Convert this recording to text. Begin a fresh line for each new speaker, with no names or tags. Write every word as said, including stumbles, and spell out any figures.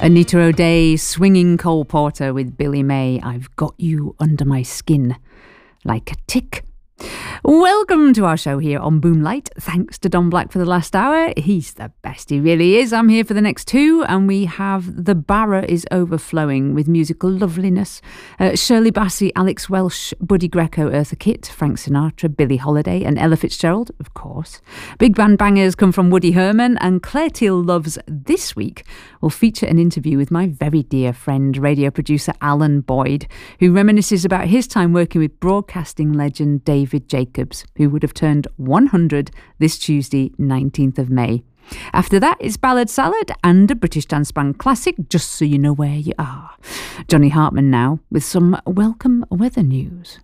Anita O'Day, swinging Cole Porter with Billy May. I've got you under my skin like a tick. Welcome to our show here on Boomlight. Thanks to Don Black for the last hour. He's the best, he really is. I'm here for the next two, and we have The Barra is overflowing with musical loveliness. Uh, Shirley Bassey, Alex Welsh, Buddy Greco, Eartha Kitt, Frank Sinatra, Billie Holiday and Ella Fitzgerald, of course. Big band bangers come from Woody Herman, and Claire Teal Loves this week will feature an interview with my very dear friend, radio producer Alan Boyd, who reminisces about his time working with broadcasting legend David Jacobs, who would have turned one hundred this Tuesday, nineteenth of May. After that, it's Ballad Salad and a British dance band classic, Just So You Know Where You Are. Johnny Hartman now with some welcome weather news.